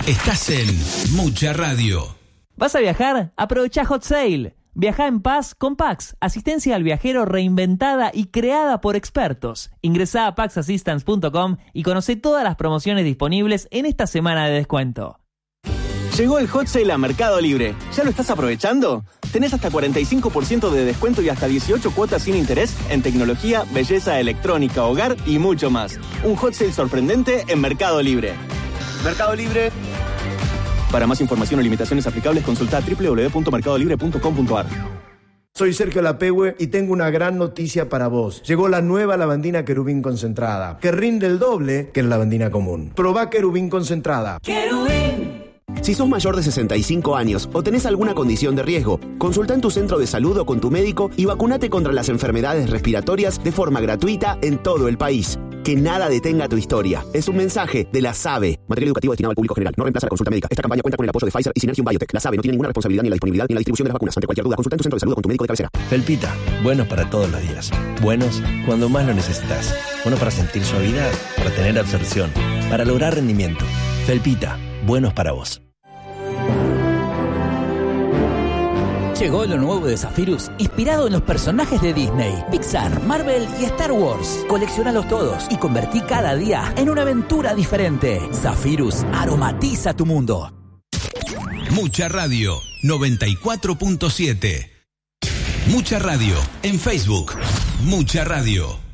Estás en Mucha Radio. ¿Vas a viajar? Aprovecha Hot Sale. Viaja en paz con Pax, asistencia al viajero reinventada y creada por expertos. Ingresá a paxassistance.com y conoce todas las promociones disponibles en esta semana de descuento. Llegó el Hot Sale a Mercado Libre. ¿Ya lo estás aprovechando? Tenés hasta 45% de descuento y hasta 18 cuotas sin interés en tecnología, belleza, electrónica, hogar y mucho más. Un Hot Sale sorprendente en Mercado Libre. Mercado Libre. Para más información o limitaciones aplicables, consulta www.mercadolibre.com.ar. Soy Sergio Lapehue y tengo una gran noticia para vos. Llegó la nueva lavandina Querubín concentrada, que rinde el doble que la lavandina común. Probá Querubín concentrada. ¡Querubín! Si sos mayor de 65 años o tenés alguna condición de riesgo, consulta en tu centro de salud o con tu médico y vacunate contra las enfermedades respiratorias de forma gratuita en todo el país. Que nada detenga tu historia. Es un mensaje de la SABE. Material educativo destinado al público general. No reemplaza la consulta médica. Esta campaña cuenta con el apoyo de Pfizer y Synergium Biotech. La SABE no tiene ninguna responsabilidad ni en la disponibilidad ni en la distribución de las vacunas. Ante cualquier duda, consulta en tu centro de salud o con tu médico de cabecera. Felpita, buenos para todos los días. Buenos cuando más lo necesitas. Buenos para sentir suavidad, para tener absorción, para lograr rendimiento. Felpita, buenos para vos. Llegó lo nuevo de Zephyrus, inspirado en los personajes de Disney, Pixar, Marvel y Star Wars. Coleccionalos todos y convertí cada día en una aventura diferente. Zephyrus aromatiza tu mundo. Mucha Radio 94.7. Mucha Radio en Facebook. Mucha Radio.